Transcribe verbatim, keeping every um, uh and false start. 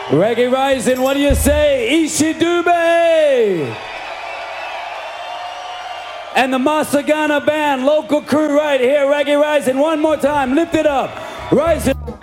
Reggae Rising, what do you say? Ishidube! And the Masagana Band, local crew right here, Reggae Rising. One more time, lift it up. Rising.